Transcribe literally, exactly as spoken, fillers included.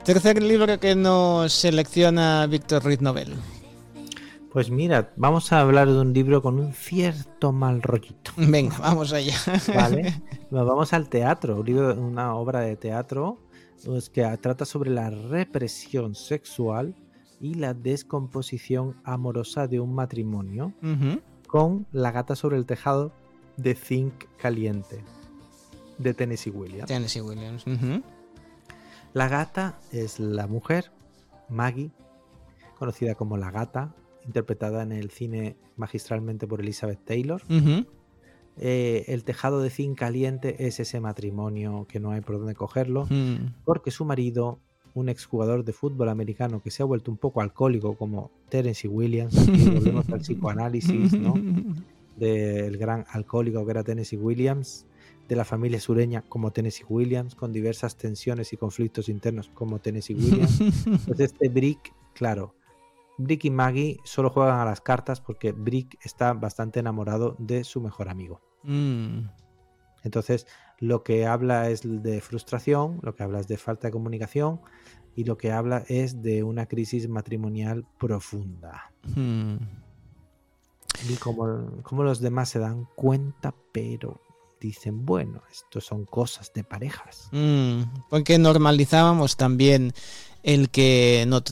Tercer libro que nos selecciona Víctor Ruiz Novel. Pues mira, vamos a hablar de un libro con un cierto mal rollito. Venga, vamos allá. Vale, nos vamos al teatro, un libro, una obra de teatro pues, que trata sobre la represión sexual y la descomposición amorosa de un matrimonio, Uh-huh. con La gata sobre el tejado de Zinc Caliente, de Tennessee Williams. Tennessee Williams. Uh-huh. La gata es la mujer, Maggie, conocida como La Gata, interpretada en el cine magistralmente por Elizabeth Taylor. Uh-huh. Eh, el tejado de zinc caliente es ese matrimonio que no hay por dónde cogerlo, Uh-huh. porque su marido, un exjugador de fútbol americano que se ha vuelto un poco alcohólico como Tennessee Williams, aquí volvemos al psicoanálisis, ¿no?, del gran alcohólico que era Tennessee Williams, de la familia sureña como Tennessee Williams, con diversas tensiones y conflictos internos como Tennessee Williams. Entonces este Brick, claro, Brick y Maggie solo juegan a las cartas porque Brick está bastante enamorado de su mejor amigo. Mm. Entonces lo que habla es de frustración, lo que habla es de falta de comunicación y lo que habla es de una crisis matrimonial profunda. Mm. Y como, como los demás se dan cuenta, pero dicen, bueno, esto son cosas de parejas. Mm. Porque normalizábamos también el que no